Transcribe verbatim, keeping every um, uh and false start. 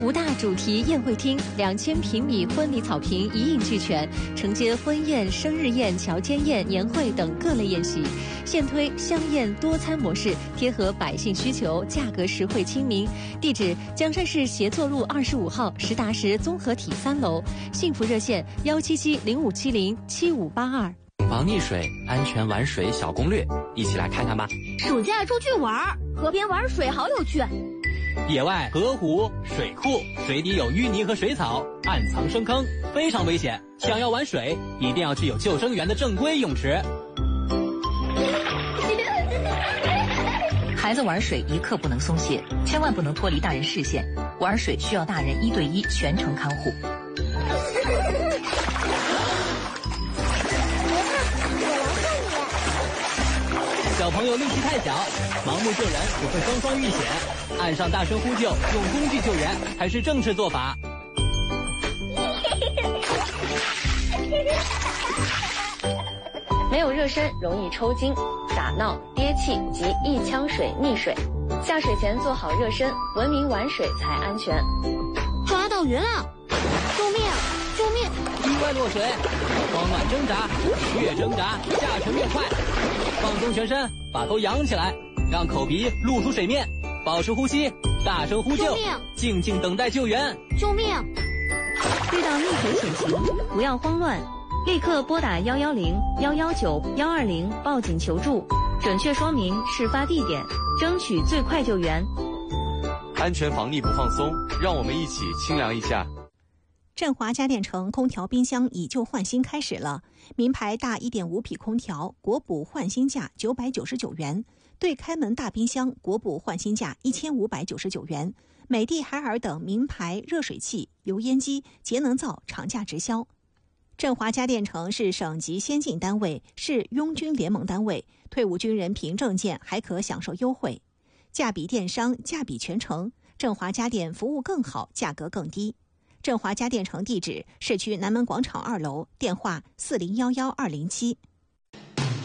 五大主题宴会厅，两千平米婚礼草坪一应俱全，承接婚宴、生日宴、乔间宴、年会等各类宴席。现推香宴多餐模式，贴合百姓需求，价格实惠亲民。地址：江山市协作路二十五号实达实综合体三楼。幸福热线：幺七七零五七零七五八二。 防溺水，安全玩水小攻略，一起来看看吧。 暑假出去玩，河边玩水好有趣。 野外河湖、水库，水底有淤泥和水草，暗藏深坑，非常危险。想要玩水，一定要去有救生员的正规泳池。 孩子玩水一刻不能松懈，千万不能脱离大人视线。玩水需要大人一对一全程看护。 小朋友力气太小，盲目救人只会双双遇险。岸上大声呼救，用工具救援才是正确做法。 没有热身容易抽筋、打闹、憋气及一腔水溺水。下水前做好热身，文明玩水才安全。 抓到鱼了！救命！救命！ 意外落水，慌乱挣扎，越挣扎下沉越快。放松全身，把头扬起来，让口鼻露出水面，保持呼吸，大声呼救，静静等待救援。 救命！ 遇到溺水险情，不要慌乱，立刻拨打幺幺零、幺幺九、幺二零报警求助，准确说明事发地点，争取最快救援。 安全防溺不放松，让我们一起清凉一下。 振华家电城空调冰箱以旧换新开始了，名牌大 一点五 匹空调国补换新价九百九十九元，对开门大冰箱国补换新价一千五百九十九元，美的海尔等名牌热水器、油烟机、节能灶厂价直销。振华家电城是省级先进单位，是拥军联盟单位，退伍军人凭证件还可享受优惠，价比电商，价比全城。振华家电服务更好，价格更低。振华家电城地址：市区南门广场二楼，电话四零幺幺二零七。